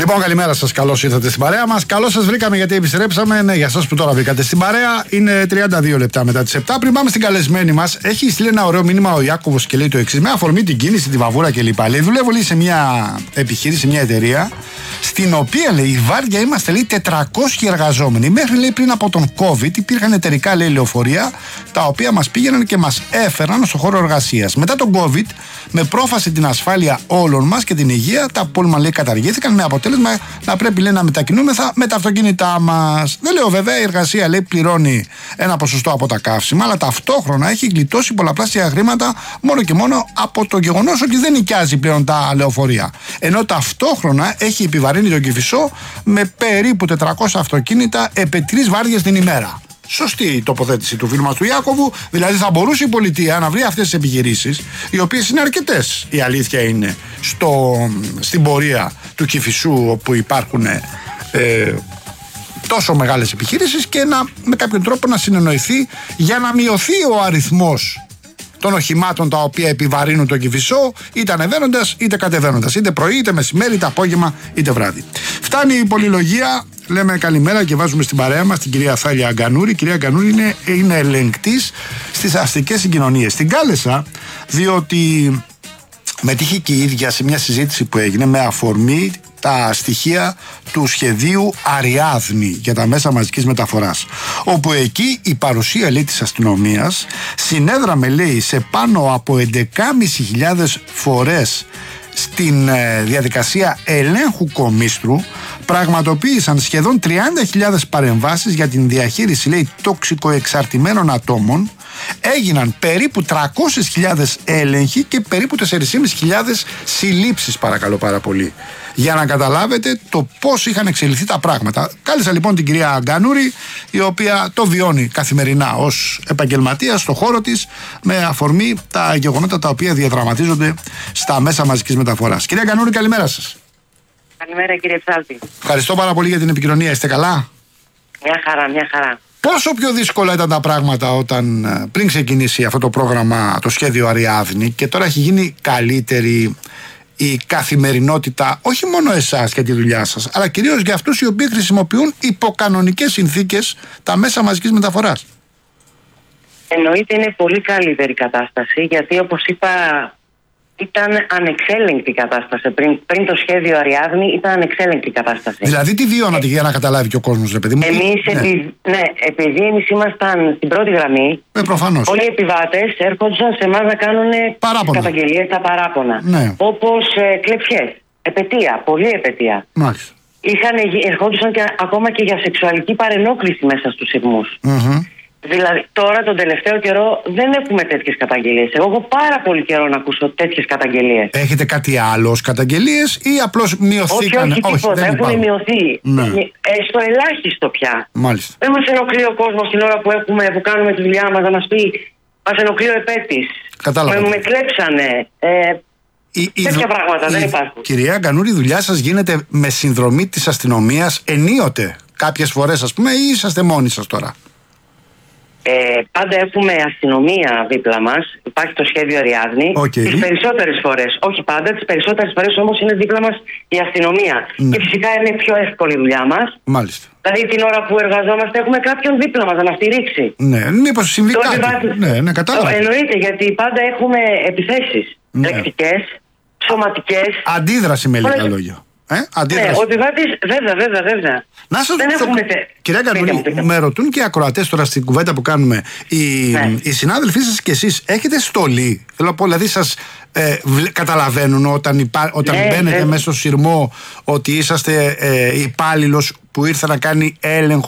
Λοιπόν, καλημέρα σας. Καλώς ήρθατε στην παρέα μας. Καλώς σας βρήκαμε γιατί επιστρέψαμε. Ναι, για εσάς που τώρα βρήκατε στην παρέα, είναι 32 λεπτά μετά τις 7. Πριν πάμε στην καλεσμένη μας, έχει στείλει ένα ωραίο μήνυμα ο Ιάκωβος και λέει το εξής: με αφορμή την κίνηση, τη βαβούρα κλπ. Λέει, δουλεύω λέει, σε μια επιχείρηση, μια εταιρεία, στην οποία λέει η βάρδια είμαστε λέει 400 εργαζόμενοι. Μέχρι λέει πριν από τον COVID υπήρχαν εταιρικά λέει λεωφορεία, τα οποία μας πήγαιναν και μας έφεραν στο χώρο εργασίας. Μετά τον COVID, με πρόφαση την ασφάλεια όλων μας και την υγεία, τα πούλμαν λέει καταργήθηκαν, με αποτέλεσμα να πρέπει λέει να μετακινούμεθα με τα αυτοκίνητά μας. Δεν λέω βέβαια, η εργασία λέει πληρώνει ένα ποσοστό από τα καύσιμα, αλλά ταυτόχρονα έχει γλιτώσει πολλαπλάσια χρήματα μόνο και μόνο από το γεγονός ότι δεν νοικιάζει πλέον τα λεωφορεία. Ενώ ταυτόχρονα έχει επιβαρύνει τον Κηφισό με περίπου 400 αυτοκίνητα επί 3 βάρδιες την ημέρα. Σωστή η τοποθέτηση του φίλου μας του Ιάκωβου. Δηλαδή, θα μπορούσε η πολιτεία να βρει αυτές τις επιχειρήσεις, οι οποίες είναι αρκετές, η αλήθεια είναι, στην πορεία του Κηφισού, όπου υπάρχουν τόσο μεγάλες επιχειρήσεις, και με κάποιον τρόπο να συνεννοηθεί για να μειωθεί ο αριθμός των οχημάτων τα οποία επιβαρύνουν τον Κηφισό, είτε ανεβαίνοντας είτε κατεβαίνοντας, είτε πρωί, είτε μεσημέρι, είτε απόγευμα, είτε βράδυ. Φτάνει η πολυλογία. Λέμε καλημέρα και βάζουμε στην παρέα μας την κυρία Θάλια Αγκανούρη. Η κυρία Αγκανούρη είναι ελεγκτής στις αστικές συγκοινωνίες. Την κάλεσα διότι μετήχε και η ίδια σε μια συζήτηση που έγινε με αφορμή τα στοιχεία του σχεδίου Αριάδνη για τα μέσα μαζικής μεταφοράς, όπου εκεί η παρουσία λέει της αστυνομίας συνέδραμε λέει σε πάνω από 11.500 φορές στην διαδικασία ελέγχου κομίστρου, πραγματοποίησαν σχεδόν 30.000 παρεμβάσεις για την διαχείριση λέει τοξικοεξαρτημένων ατόμων, έγιναν περίπου 300.000 έλεγχοι και περίπου 4.500 συλλήψεις, παρακαλώ πάρα πολύ, για να καταλάβετε το πώς είχαν εξελιχθεί τα πράγματα. Κάλεσα λοιπόν την κυρία Αγκανούρη, η οποία το βιώνει καθημερινά ως επαγγελματία στο χώρο της, με αφορμή τα γεγονότα τα οποία διαδραματίζονται στα μέσα μαζικής μεταφοράς. Κυρία Αγκανούρη, καλημέρα σας. Καλημέρα κύριε Ψάλτη. Ευχαριστώ πάρα πολύ για την επικοινωνία. Είστε καλά? Μια χαρά, μια χαρά. Πόσο πιο δύσκολα ήταν τα πράγματα όταν πριν ξεκινήσει αυτό το πρόγραμμα, το σχέδιο Αριάδνη, και τώρα έχει γίνει καλύτερη η καθημερινότητα, όχι μόνο εσάς και τη δουλειά σας, αλλά κυρίως για αυτούς οι οποίοι χρησιμοποιούν υποκανονικές συνθήκες τα μέσα μαζικής μεταφοράς? Εννοείται είναι πολύ καλύτερη η κατάσταση, γιατί όπως είπα ήταν ανεξέλεγκτη η κατάσταση. Πριν το σχέδιο Αριάδνη ήταν ανεξέλεγκτη η κατάσταση. Δηλαδή τι βιώνατε για να καταλάβει και ο κόσμος, ρε παιδί μου? Επειδή εμείς ήμασταν στην πρώτη γραμμή, προφανώς. όλοι οι επιβάτες έρχονταν σε εμάς να κάνουν καταγγελίες, τα παράπονα. Ναι. Όπως κλεψιές, επετεία, πολλή επετεία. Μάλιστα. Ερχόντουσαν ακόμα και για σεξουαλική παρενόχληση μέσα στους σειρμούς. Δηλαδή, τώρα τον τελευταίο καιρό δεν έχουμε τέτοιες καταγγελίες. Εγώ έχω πάρα πολύ καιρό να ακούσω τέτοιες καταγγελίες. Έχετε κάτι άλλο ως καταγγελίες ή απλώς μειωθήκαν? Όχι, τίποτα. Έχουν μειωθεί. Ναι. Στο ελάχιστο πια. Μάλιστα. Δεν μας ενοχλεί ο κόσμος την ώρα που κάνουμε τη δουλειά μας να μας πει μας ενοχλεί ο επέτης. Κατάλαβα. Με κλέψανε. Τέτοια πράγματα δεν υπάρχουν. Κυρία Αγκανούρη, η δουλειά σας γίνεται με συνδρομή της αστυνομίας ενίοτε? Κάποιες φορές, ας πούμε, ή είσαστε μόνοι σας τώρα? Πάντα έχουμε αστυνομία δίπλα μας. Υπάρχει το σχέδιο Αριάδνη. Τις περισσότερες φορές, όχι πάντα, τις περισσότερες φορές όμως είναι δίπλα μας η αστυνομία. Και φυσικά είναι πιο εύκολη η δουλειά μας. Μάλιστα. Δηλαδή την ώρα που εργαζόμαστε έχουμε κάποιον δίπλα μας να μας στηρίξει. Ναι, μήπως συμβεί κάτι. Ναι, κατάλαβα. Εννοείται, γιατί πάντα έχουμε επιθέσεις λεκτικές, σωματικές. Αντίδραση με λίγα λόγια. Ο επιβάτης, βέβαια. Να σας ρωτήσω, κυρία Αγκανούρη, με ρωτούν και οι ακροατές τώρα στην κουβέντα που κάνουμε. Οι συνάδελφοί σας και εσείς έχετε στολή? Θέλω να πω, δηλαδή σας καταλαβαίνουν όταν μπαίνετε μέσα στο σειρμό ότι είσαστε υπάλληλος που ήρθε να κάνει έλεγχο